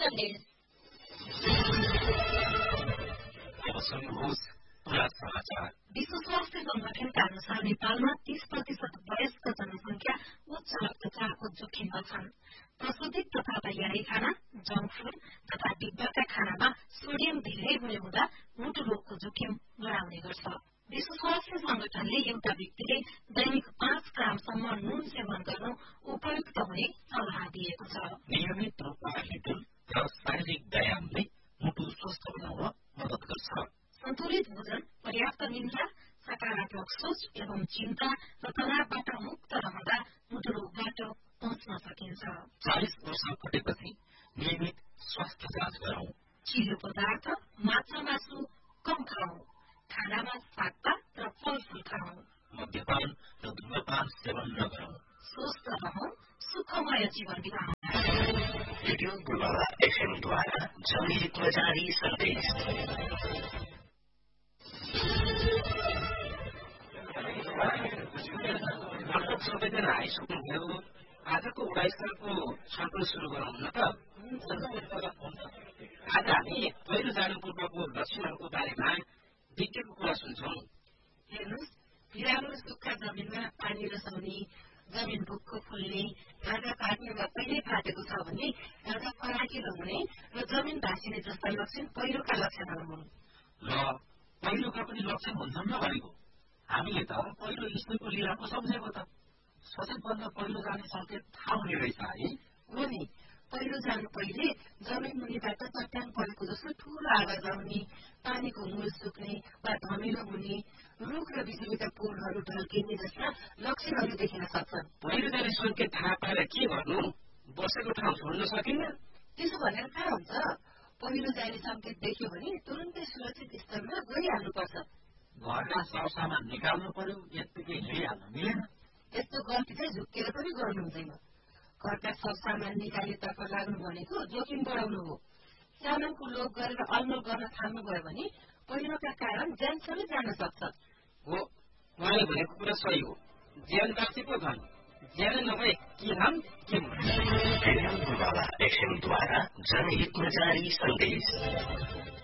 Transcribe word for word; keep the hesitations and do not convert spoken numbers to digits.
सन्देश। विश्व स्वास्थ्य संगठनका अनुसार नेपालमा तीस प्रतिशत वयस्क जनसंख्या उच्च रक्तचापको जोखिममा छन्। प्रशोधित तथा तयारी खाना, जंक फूड तथा डिब्बाका खानामा सोडियम धेरै हुने हुँदा मुटु रोगको जोखिम बढाउने गर्छ। विश्व स्वास्थ्य संगठनले एउटा व्यक्तिले दैनिक पाँच ग्रामसम्म नुन सेवन गर्नु उपयुक्त हुने सल्लाह दिएको छ। नियमित रूपमा हिँड्नु र शारीरिक व्यायामले मुटु स्वस्थ बनाउन मद्दत गर्छ। सन्तुलित भोजन, पर्याप्त निद्रा, सकारात्मक सोच एवं चिन्ता र तनावबाट मुक्त रहँदा मुटु रोगबाट बच्न सकिन्छ। चालिस वर्ष कटेपछि नियमित स्वास्थ्य जाँच गरौं। चिलो पदार्थ, माछा मासु कम खाऊ। खानामा सागपात र फलफूल खाऊ। मद्यपान र धूम्रपान सेवन नगरौं। स्वस्थ रहौं, सुखमय जीवन बिताउँ। रेडियो गुलबा एफएमद्वारा जनहितमा जारी सन्देश। सबैजना आइसक्नुभयो। आजको उडाइसरको छलफल सुरु गरौँ न त। आज हामी पहिरो जानु पूर्वको लक्षणहरूको बारेमा विज्ञको कुरा सुन्छौं। हेर्नुहोस्, भिरालो र सुक्खा जमिनमा पानी रसाउने, जमिन भुक्को फुल्ने, ढाका पाक्ने वा पहिल्यै फाटेको छ भने ढाका फराकिलो हुने र जमिन भाँसिने जस्ता लक्षण पहिरोका लक्षणहरू हुन्। ल, पहिरोका पनि लक्षण हुन्छन् न भनेको। हामीले त पहिरो स्थितिको लिएको सम्झेको त। सचेतभन्दा पहिरो जाने संकेत थाहा हुने रहेछ है। हो नि, पहिरो जानु पहिले जमिन मुनिबाट चट्याङ परेको जस्तो ठूलो आवाज आउने, पानीको मूल सुक्ने वा धमिलो हुने, रुख र बिजुलीका पोलहरू ढल्किने जस्ता लक्षणहरू देखिन सक्छन्। पहिरो जाने संकेत थाहा पाएर के गर्नु? बसेको ठाउँ छोड्न सकिन्न? त्यसो भनेर थाहा हुन्छ। पहिरो जाने संकेत देख्यो भने तुरुन्तै सुरक्षित स्थलमा गइहाल्नुपर्छ। घरका सरसामान निकाल्नु पर्यो, यत्तिकै हिँडिहाल्नु मिलेन। यस्तो गल्ती चाहिँ झुक्केर पनि गर्नु हुँदैन। घरका सरसामान निकालेतर्फ लाग्नु भनेको जोखिम बढाउनु हो। सामानको लोभ गरेर अलमल गर्न थाल्नुभयो भने पहिरोका कारण ज्यानसम्म जान सक्छ। हो, उहाँले भनेको कुरा सही हो। ज्यान बाँचे पो धन, ज्यानै नभए के धाम के रेडियो गुलबा एफएमद्वारा जनहितमा जारी सन्देश।